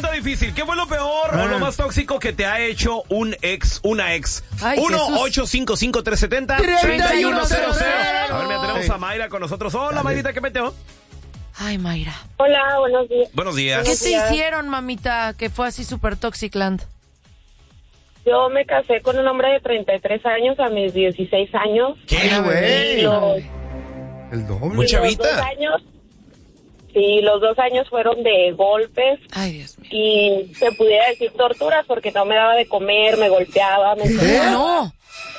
pregunta difícil. ¿Qué fue lo peor o lo más tóxico que te ha hecho un ex, una ex? Ay, 1-855-370-3100. A ver, mira, tenemos a Mayra con nosotros. Hola, Mayrita, ¿qué metió? Ay, Mayra. Hola, buenos días. Buenos días. ¿Qué te hicieron, mamita, que fue así súper Toxicland? Yo me casé con un hombre de 33 años a mis 16 años. ¿Qué, güey? El doble. Mucha Los vida. 2 años, sí, los 2 años fueron de golpes. Ay, Dios mío. Y se pudiera decir torturas porque no me daba de comer, me golpeaba, me No.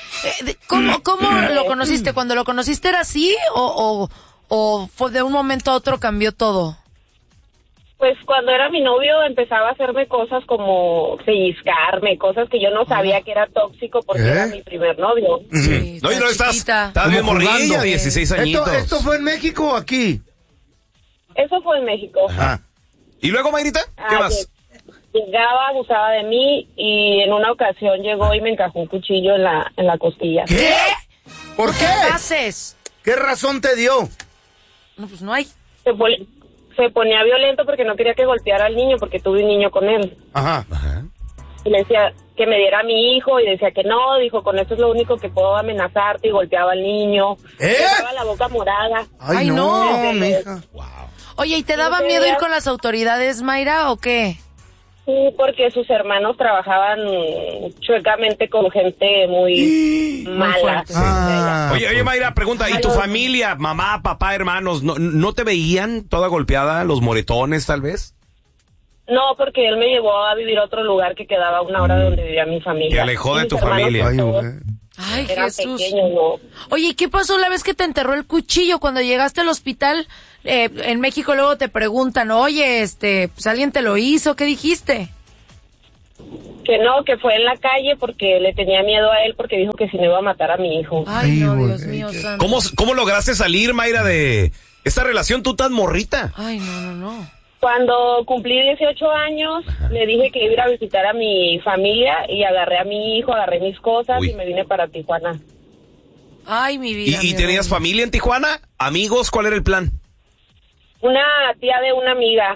¿Cómo lo conociste? ¿Cuando lo conociste era así o fue de un momento a otro cambió todo? Pues cuando era mi novio empezaba a hacerme cosas como pellizcarme, cosas que yo no sabía que era tóxico porque era mi primer novio. Sí, No, y no estás chiquita. bien Como morrilla, jugando. 16 añitos. ¿Esto fue en México o aquí? Eso fue en México. Ajá. ¿Y luego, Mayrita? ¿Qué más? Llegaba, abusaba de mí y en una ocasión llegó y me encajó un cuchillo en la costilla. ¿Qué? ¿Por qué? ¿Qué haces? ¿Qué razón te dio? No, pues no hay. Se ponía violento porque no quería que golpeara al niño porque tuve un niño con él. Ajá. Y le decía que me diera a mi hijo y decía que no, dijo, con esto es lo único que puedo amenazarte, y golpeaba al niño. Le daba la boca morada. Ay, no. Mija. Oye, ¿y te daba miedo ir con las autoridades, Mayra, o qué? Sí, porque sus hermanos trabajaban chuecamente con gente muy mala. fuerte. Oye, Mayra, pregunta, ¿y tu familia, mamá, papá, hermanos, no te veían toda golpeada, los moretones tal vez? No, porque él me llevó a vivir a otro lugar que quedaba a 1 hora de donde vivía mi familia. Te alejó de Y tu mis hermanos, familia. Ay, todos güey. Ay, eran Jesús. pequeños, ¿no? Oye, ¿y qué pasó la vez que te enterró el cuchillo? Cuando llegaste al hospital en México, luego te preguntan, oye, pues alguien te lo hizo, ¿qué dijiste? Que no, que fue en la calle porque le tenía miedo a él porque dijo que si no iba a matar a mi hijo. Ay, Ay, no, güey, Dios mío, qué- santo. ¿Cómo lograste salir, Mayra, de esta relación tú tan morrita? Ay, no. Cuando cumplí 18 años, le dije que iba a ir a visitar a mi familia y agarré a mi hijo, agarré mis cosas Uy. y me vine para Tijuana. Ay, mi vida. ¿Y mi tenías reina. familia en Tijuana? ¿Amigos? ¿Cuál era el plan? Una tía de una amiga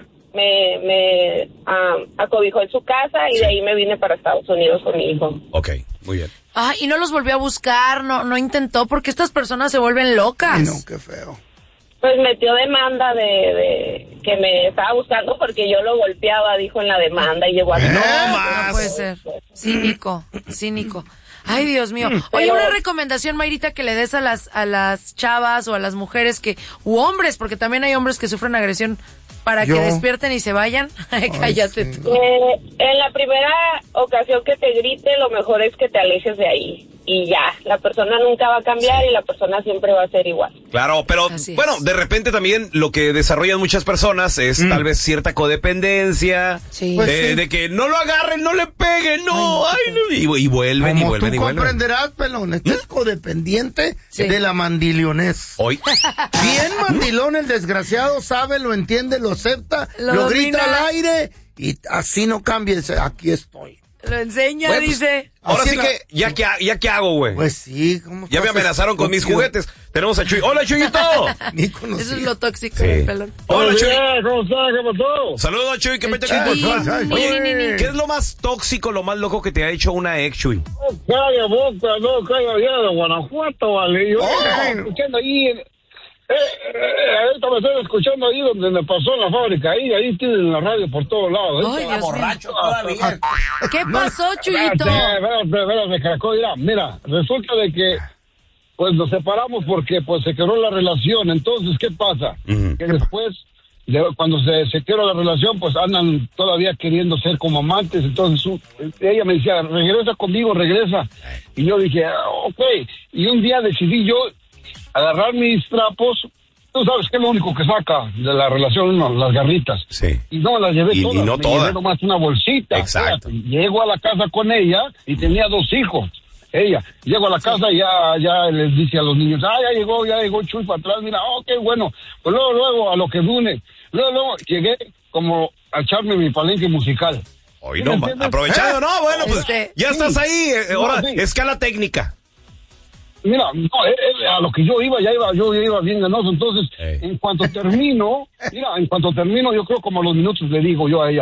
me acobijó en su casa y de ahí me vine para Estados Unidos con mi hijo. Ok, muy bien. Ay, y no los volvió a buscar, no intentó, porque estas personas se vuelven locas. Ay, no, qué feo. Pues metió demanda de que me estaba buscando porque yo lo golpeaba, dijo en la demanda y llegó a... No No más. puede ser. Cínico. Ay, Dios mío. Oye, una recomendación, Mayrita, que le des a las chavas o a las mujeres u hombres, porque también hay hombres que sufren agresión, para que despierten y se vayan. Ay, cállate tú. En la primera ocasión que te grite, lo mejor es que te alejes de ahí. Y ya, la persona nunca va a cambiar y la persona siempre va a ser igual. Claro, pero Así es. bueno, de repente también lo que desarrollan muchas personas es tal vez cierta codependencia, Sí. Pues sí. de que no lo agarren, no le peguen, no, ay, no, y vuelven, y Como vuelven, tú y vuelven. comprenderás, pelón, estás codependiente Sí. de la mandilionés. Hoy, Bien mandilón el desgraciado, sabe, lo entiende, lo acepta, Lo lo grita domina. al aire y así no cambia, dice, aquí estoy. Lo enseña, Bueno, pues, dice. ahora Así sí la- que, ya que hago, güey. Pues sí, ¿cómo Ya me estás, amenazaron con mis estúpido? juguetes. Tenemos a Chuy. ¡Hola, Chuyito! Ni conocido. Eso es lo tóxico Sí. del pelón. Hola, Chuy. ¿Cómo está? ¿Qué pasó? Saludos, Chuy. ¿Qué El mete Chuy. acá? Oye, Ni. ¿qué es lo más tóxico, lo más loco que te ha hecho una ex, Chuy? Calla boca, no calla allá de Guanajuato, vale. Yo estaba escuchando ahí, ahorita me estoy escuchando ahí donde me pasó en la fábrica, ahí tienen la radio por todos lados. Ay, Dios mío. ¿Qué pasó, Chuyito? Espérate, caracol, mira, resulta de que pues nos separamos porque pues se quebró la relación. Entonces, ¿qué pasa? Ujú. Que después, cuando se quebró la relación, pues andan todavía queriendo ser como amantes. Entonces ella me decía, regresa conmigo, regresa. Y yo dije, ok. Y un día decidí yo agarrar mis trapos. Tú sabes que es lo único que saca de la relación uno, las garritas. Sí. Y no las llevé Y todas. no me todas. llevé nomás una bolsita. Exacto. Espérate. Llego a la casa con ella y tenía 2 hijos. Ella, llego a la casa y ya les dice a los niños, ya llegó Chuy para atrás, mira, qué bueno. Pues luego, a lo que dune. Luego llegué como a echarme mi palenque musical. Hoy ¿Sí no, me entiendes? aprovechando, no, bueno, pues ya sí. estás ahí, ahora, sí. escala técnica. Mira, no, a lo que yo iba bien ganoso. Entonces, Ey. en cuanto termino, yo creo como a los minutos le digo yo a ella,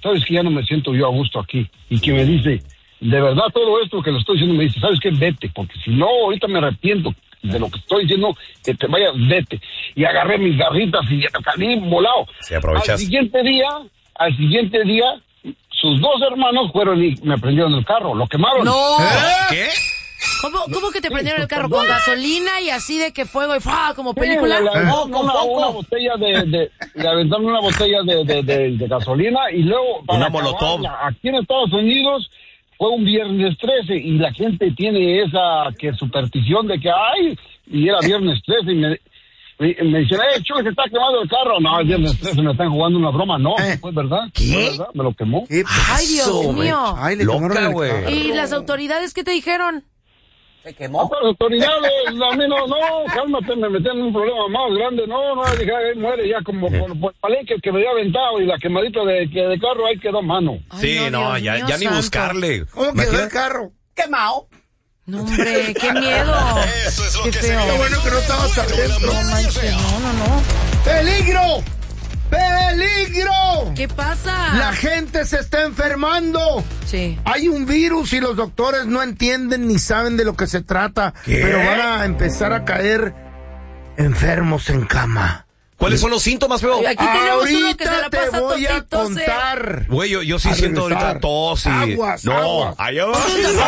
sabes que ya no me siento yo a gusto aquí. Y que me dice, de verdad todo esto que le estoy diciendo, me dice, ¿sabes qué? Vete, porque si no, ahorita me arrepiento de lo que estoy diciendo, que te vayas, vete. Y agarré mis garritas y salí volado. Sí, aprovechas. Al siguiente día, sus dos hermanos fueron y me prendieron el carro, lo quemaron. ¡No! ¿Qué? ¿Cómo que te prendieron el carro? ¿Con gasolina y así de que fuego y ¡fua! ¿Como película? Sí, ¿Con una foco? botella le aventaron una botella de gasolina y luego... Una molotov. Aquí en Estados Unidos fue un viernes 13 y la gente tiene esa superstición de que, ay, y era viernes 13 y me dicen, Chuy, se está quemando el carro. No, el viernes 13 me están jugando una broma. No, fue verdad. ¿Qué? Fue verdad, me lo quemó. Ay, Dios mío. Ay, le Loca, quemaron el güey. carro. ¿Y las autoridades qué te dijeron? Las autoridades, a mí no, cálmate, me metí en un problema más grande, no, dije, ahí muere ya como por palenque que me había aventado y la quemadita de carro, ahí quedó mano. Ay, Sí, no, Dios ya mío ni santo. buscarle. ¿Cómo quedó el carro? Quemado. No, hombre, qué miedo. Eso es lo Qué que feo. se Qué bueno que no estabas adentro. No manches, no. ¡Peligro! ¡Peligro! ¿Qué pasa? La gente se está enfermando. Sí. Hay un virus y los doctores no entienden ni saben de lo que se trata. ¿Qué? Pero van a empezar a caer enfermos en cama. ¿Cuáles son los síntomas, feo? Aquí tenemos uno que se la Ahorita te pasa voy a tositos, contar. Güey, yo sí A siento regresar. ahorita tos y... Aguas, no, aguas. allá va.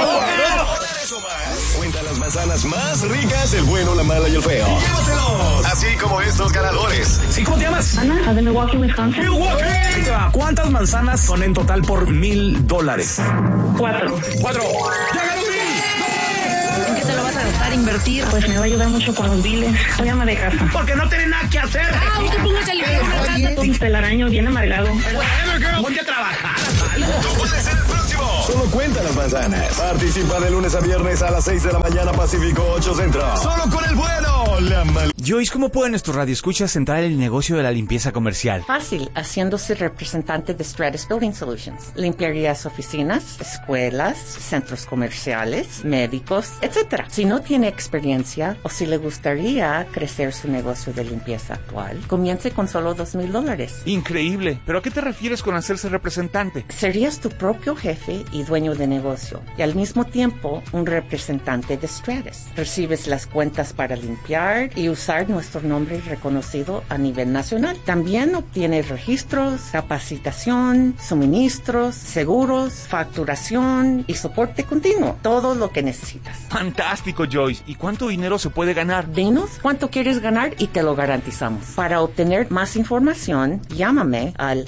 Eso más. Cuenta las manzanas más ricas, el bueno, la mala y el feo. Llévatelos. Así como estos ganadores. ¿Sí, cómo te llamas? Ana, de Milwaukee, Wisconsin. Milwaukee. ¿Cuántas manzanas son en total por $1,000? 4. 4. ¡Ya ganó 1,000! ¿En qué te lo vas a gastar, invertir? Pues me va a ayudar mucho con los biles. Voy a ama de casa. Porque no tiene nada que hacer. Usted póngase a limpiar una casa. Un telaraño bien amargado. Ponte a trabajar. Tú puedes ser el próximo. Solo cuenta las manzanas. Participa de lunes a viernes a las 6 de la mañana Pacífico 8 Centro. Solo con el bueno, la mala. Joyce, ¿cómo pueden nuestros radioescuchas entrar en el negocio de la limpieza comercial? Fácil, haciéndose representante de Stratus Building Solutions. Limpiarías oficinas, escuelas, centros comerciales, médicos, etc. Si no tiene experiencia o si le gustaría crecer su negocio de limpieza actual, comience con solo $2,000. Increíble, ¿pero a qué te refieres con hacerse representante? Serías tu propio jefe y dueño de negocio, y al mismo tiempo un representante de Stratus. Recibes las cuentas para limpiar y usar nuestro nombre reconocido a nivel nacional. También obtienes registros, capacitación, suministros, seguros, facturación y soporte continuo. Todo lo que necesitas. Fantástico, Joyce. ¿Y cuánto dinero se puede ganar? Dinos cuánto quieres ganar y te lo garantizamos. Para obtener más información, llámame al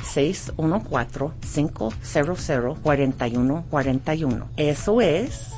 614-500-4141. Eso es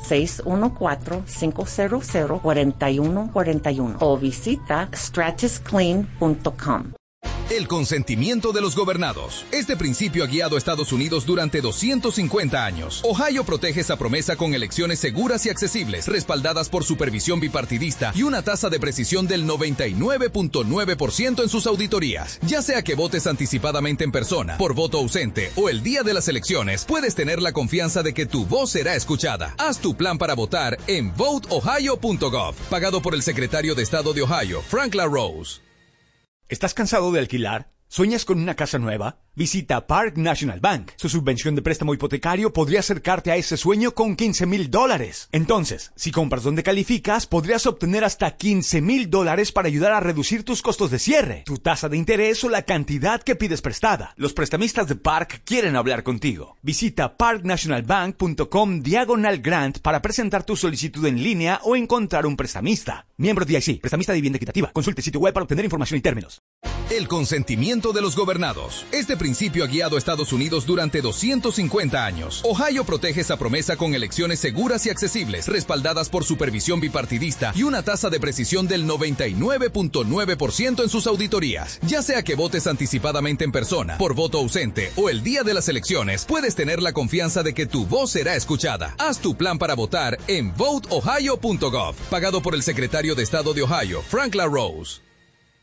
614-500-4141. O visita stratusclean.com. El consentimiento de los gobernados. Este principio ha guiado a Estados Unidos durante 250 años. Ohio protege esa promesa con elecciones seguras y accesibles, respaldadas por supervisión bipartidista y una tasa de precisión del 99.9% en sus auditorías. Ya sea que votes anticipadamente en persona, por voto ausente o el día de las elecciones, puedes tener la confianza de que tu voz será escuchada. Haz tu plan para votar en voteohio.gov, pagado por el secretario de Estado de Ohio, Frank LaRose. ¿Estás cansado de alquilar? ¿Sueñas con una casa nueva? Visita Park National Bank. Su subvención de préstamo hipotecario podría acercarte a ese sueño con $15,000. Entonces, si compras donde calificas, podrías obtener hasta $15,000 para ayudar a reducir tus costos de cierre, tu tasa de interés o la cantidad que pides prestada. Los prestamistas de Park quieren hablar contigo. Visita parknationalbank.com/grant para presentar tu solicitud en línea o encontrar un prestamista. Miembro DIC, prestamista de vivienda equitativa. Consulte el sitio web para obtener información y términos. El consentimiento de los gobernados. Este principio ha guiado a Estados Unidos durante 250 años. Ohio protege esa promesa con elecciones seguras y accesibles, respaldadas por supervisión bipartidista y una tasa de precisión del 99.9% en sus auditorías. Ya sea que votes anticipadamente en persona, por voto ausente o el día de las elecciones, puedes tener la confianza de que tu voz será escuchada. Haz tu plan para votar en voteohio.gov, pagado por el secretario de Estado de Ohio, Frank LaRose.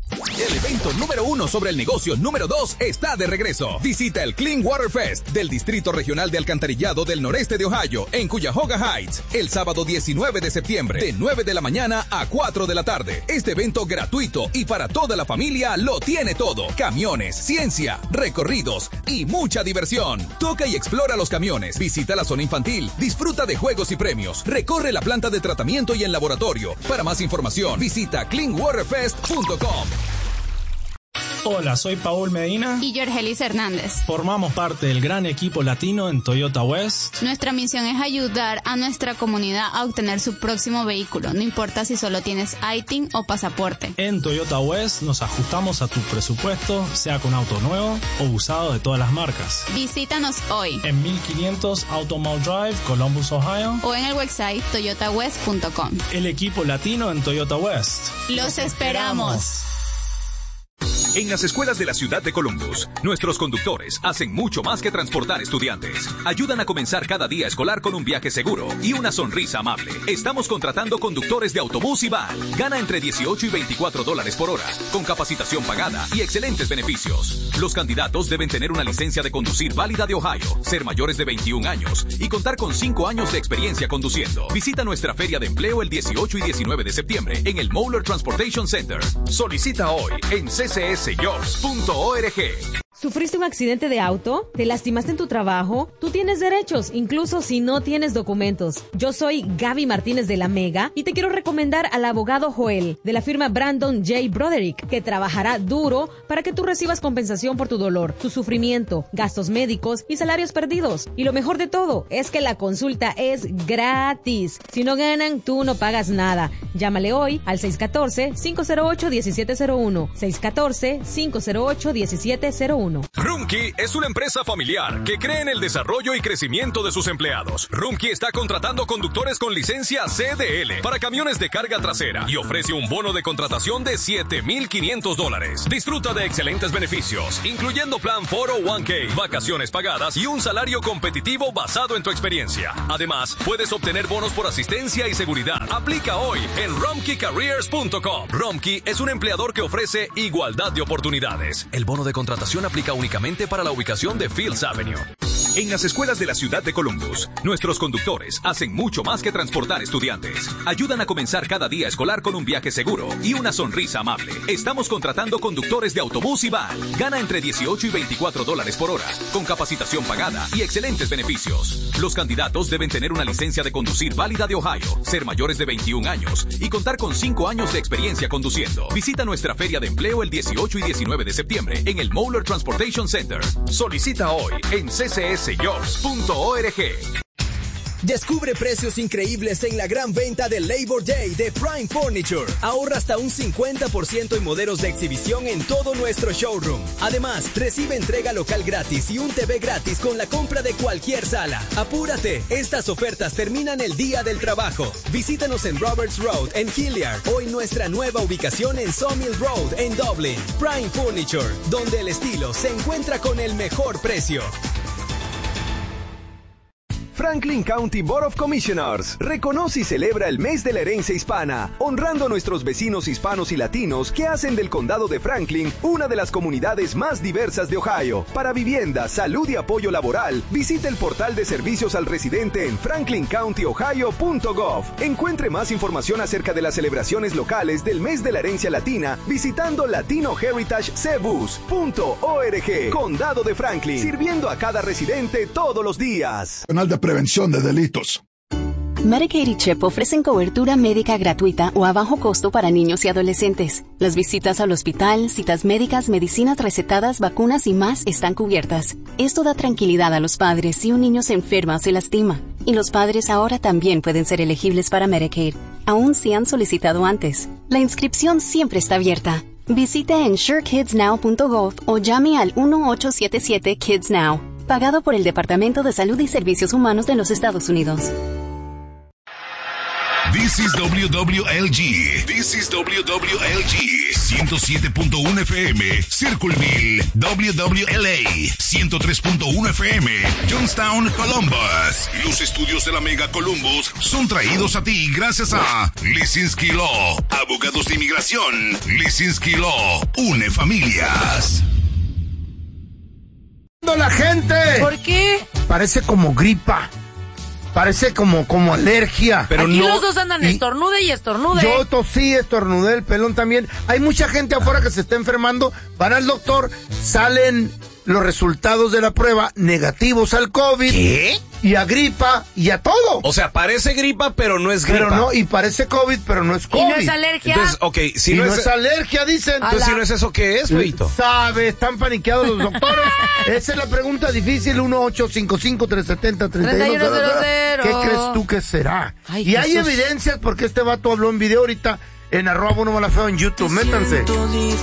El evento número 1 sobre el negocio número 2 está de regreso. Visita el Clean Water Fest del Distrito Regional de Alcantarillado del Noreste de Ohio en Cuyahoga Heights el sábado 19 de septiembre de 9 de la mañana a 4 de la tarde. Este evento gratuito y para toda la familia lo tiene todo. Camiones, ciencia, recorridos y mucha diversión. Toca y explora los camiones, visita la zona infantil, disfruta de juegos y premios, recorre la planta de tratamiento y el laboratorio. Para más información, visita cleanwaterfest.com. Hola, soy Paul Medina y Yorgelis Hernández. Formamos parte del gran equipo latino en Toyota West. Nuestra misión es ayudar a nuestra comunidad a obtener su próximo vehículo, no importa si solo tienes ITIN o pasaporte. En Toyota West nos ajustamos a tu presupuesto, sea con auto nuevo o usado de todas las marcas. Visítanos hoy en 1500 Automall Drive, Columbus, Ohio, o en el website toyotawest.com. El equipo latino en Toyota West. ¡Los esperamos! En las escuelas de la ciudad de Columbus, nuestros conductores hacen mucho más que transportar estudiantes. Ayudan a comenzar cada día escolar con un viaje seguro y una sonrisa amable. Estamos contratando conductores de autobús y van. Gana entre $18 y $24 por hora, con capacitación pagada y excelentes beneficios. Los candidatos deben tener una licencia de conducir válida de Ohio, ser mayores de 21 años y contar con 5 años de experiencia conduciendo. Visita nuestra feria de empleo el 18 y 19 de septiembre en el Moeller Transportation Center. Solicita hoy en ccsjobs.org. ¿Sufriste un accidente de auto? ¿Te lastimaste en tu trabajo? Tú tienes derechos, incluso si no tienes documentos. Yo soy Gaby Martínez de La Mega y te quiero recomendar al abogado Joel, de la firma Brandon J. Broderick, que trabajará duro para que tú recibas compensación por tu dolor, tu sufrimiento, gastos médicos y salarios perdidos. Y lo mejor de todo es que la consulta es gratis. Si no ganan, tú no pagas nada. Llámale hoy al 614-508-1701. 614-508-1701. Rumkey es una empresa familiar que cree en el desarrollo y crecimiento de sus empleados. Rumkey está contratando conductores con licencia CDL para camiones de carga trasera y ofrece un bono de contratación de $7,500. Disfruta de excelentes beneficios, incluyendo plan 401k, vacaciones pagadas y un salario competitivo basado en tu experiencia. Además, puedes obtener bonos por asistencia y seguridad. Aplica hoy en rumkeycareers.com. Rumkey es un empleador que ofrece igualdad de oportunidades. El bono de contratación aplica únicamente para la ubicación de Fields Avenue. En las escuelas de la ciudad de Columbus, nuestros conductores hacen mucho más que transportar estudiantes. Ayudan a comenzar cada día escolar con un viaje seguro y una sonrisa amable. Estamos contratando conductores de autobús y van. Gana entre $18 y $24 por hora, con capacitación pagada y excelentes beneficios. Los candidatos deben tener una licencia de conducir válida de Ohio, ser mayores de 21 años y contar con 5 años de experiencia conduciendo. Visita nuestra feria de empleo el 18 y 19 de septiembre en el Moeller Transportation Center. Solicita hoy en ccsjobs.org. Descubre precios increíbles en la gran venta del Labor Day de Prime Furniture. Ahorra hasta un 50% en modelos de exhibición en todo nuestro showroom. Además, recibe entrega local gratis y un TV gratis con la compra de cualquier sala. ¡Apúrate! Estas ofertas terminan el día del trabajo. Visítanos en Roberts Road en Hilliard o en nuestra nueva ubicación en Sawmill Road en Dublin. Prime Furniture, donde el estilo se encuentra con el mejor precio. Franklin County Board of Commissioners reconoce y celebra el mes de la herencia hispana, honrando a nuestros vecinos hispanos y latinos que hacen del condado de Franklin una de las comunidades más diversas de Ohio. Para vivienda, salud y apoyo laboral, visite el portal de servicios al residente en franklincountyohio.gov. Encuentre más información acerca de las celebraciones locales del mes de la herencia latina visitando latinoheritagecebus.org. Condado de Franklin, sirviendo a cada residente todos los días. Canal de Prevención de Delitos. Medicaid y CHIP ofrecen cobertura médica gratuita o a bajo costo para niños y adolescentes. Las visitas al hospital, citas médicas, medicinas recetadas, vacunas y más están cubiertas. Esto da tranquilidad a los padres si un niño se enferma o se lastima. Y los padres ahora también pueden ser elegibles para Medicaid, aun si han solicitado antes. La inscripción siempre está abierta. Visite EnsureKidsNow.gov o llame al 1-877-KIDS-NOW. Pagado por el Departamento de Salud y Servicios Humanos de los Estados Unidos. This is WWLG. This is WWLG. 107.1 FM, Circleville, WWLA, 103.1 FM, Johnstown, Columbus. Los estudios de la Mega Columbus son traídos a ti gracias a Lisinski Law, abogados de inmigración. Lisinski Law, une familias. La gente. ¿Por qué? Parece como gripa. Parece como alergia. Pero aquí los dos andan estornude y estornude. Yo tosí, estornudé, el pelón también. Hay mucha gente afuera que se está enfermando. Van al doctor, salen los resultados de la prueba negativos al COVID. ¿Qué? Y a gripa y a todo. O sea, parece gripa, pero no es gripa. Pero no, y parece COVID, pero no es COVID. ¿Y no es alergia? Entonces, okay, si no es alergia, dicen. Entonces, si no es eso, ¿qué es, Feito? Sabe, están paniqueados los doctores. Esa es la pregunta difícil, 1-855-370-3100. ¿Qué crees tú que será? Ay, y hay Jesús. evidencias porque este vato habló en video ahorita en @Bueno Malafeo en YouTube. Métanse.